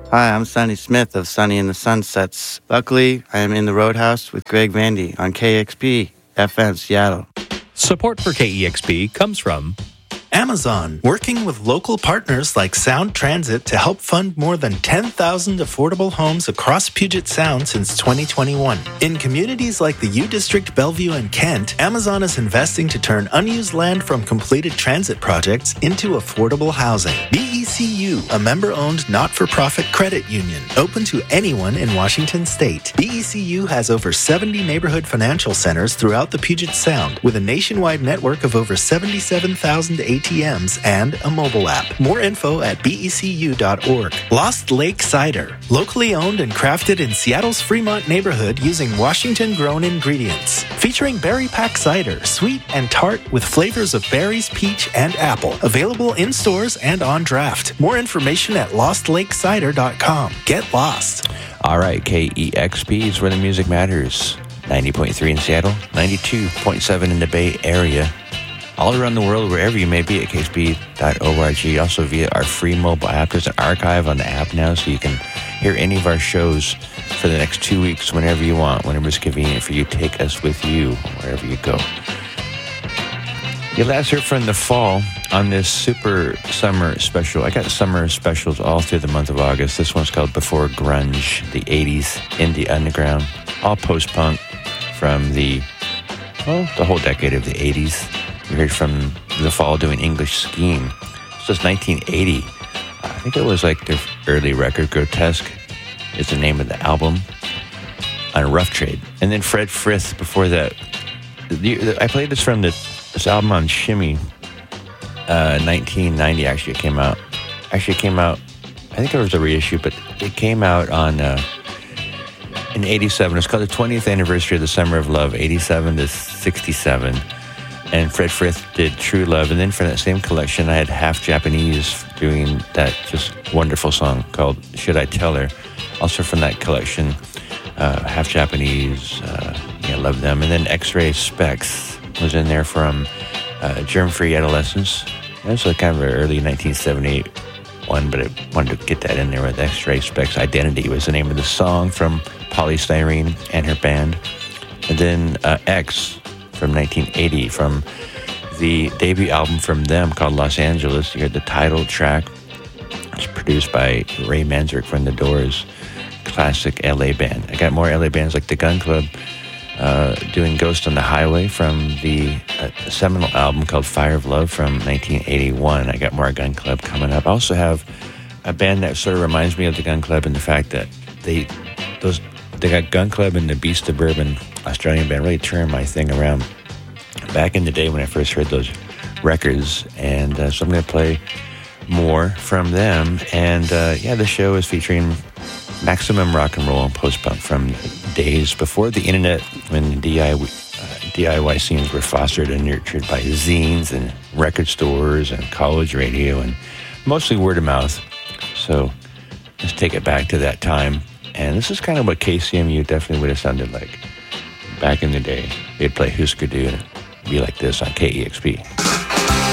Hi, I'm Sonny Smith of Sonny and the Sunsets. Luckily, I am in the Roadhouse with Greg Vandy on KXP FM Seattle. Support for KEXP comes from Amazon, working with local partners like Sound Transit to help fund more than 10,000 affordable homes across Puget Sound since 2021. In communities like the U District, Bellevue, and Kent, Amazon is investing to turn unused land from completed transit projects into affordable housing. BECU, a member-owned not-for-profit credit union, open to anyone in Washington State. BECU has over 70 neighborhood financial centers throughout the Puget Sound, with a nationwide network of over 77,000 ATMs and a mobile app. More info at becu.org. Lost Lake Cider, locally owned and crafted in Seattle's Fremont neighborhood using Washington-grown ingredients. Featuring berry pack cider, sweet and tart with flavors of berries, peach, and apple. Available in stores and on draft. More information at lostlakecider.com. Get lost. All right, KEXP is where the music matters. 90.3 in Seattle, 92.7 in the Bay Area. All around the world, wherever you may be at KXP.org. Also via our free mobile app. There's an archive on the app now, so you can hear any of our shows for the next 2 weeks whenever you want, whenever it's convenient for you. Take us with you wherever you go. You last heard from The Fall on this super summer special. I got summer specials all through the month of August. This one's called Before Grunge, the 80s indie underground. All post-punk from the whole decade of the 80s. We heard from The Fall doing English Scheme. This was 1980. I think it was like their early record. Grotesque is the name of the album on Rough Trade. And then Fred Frith before that. I played this from this album on Shimmy. 1990 actually it came out. I think it was a reissue, but it came out on in 87. It's called the 20th anniversary of the Summer of Love, 87 to 67. And Fred Frith did True Love. And then from that same collection, I had Half Japanese doing that just wonderful song called Should I Tell Her? Also from that collection, Half Japanese, love them. And then X-Ray Specs was in there from Germ-Free Adolescence. That was like kind of an early 1978 one, but I wanted to get that in there with X-Ray Specs. Identity was the name of the song from Polystyrene and her band. And then X from 1980 from the debut album from them called Los Angeles. You heard the title track. It's produced by Ray Manzarek from The Doors. Classic LA band. I got more LA bands like the Gun Club doing Ghost on the Highway from the seminal album called Fire of Love from 1981. I got more Gun Club coming up. I also have a band that sort of reminds me of the Gun Club in the fact that they got Gun Club and the Beast of Bourbon Australian band really turned my thing around back in the day when I first heard those records. And so I'm going to play more from them. And the show is featuring maximum rock and roll and post-punk from days before the internet, when DIY scenes were fostered and nurtured by zines and record stores and college radio and mostly word of mouth. So let's take it back to that time. And this is kind of what KCMU definitely would have sounded like back in the day. They'd play Husker Du and it'd be like this on KEXP.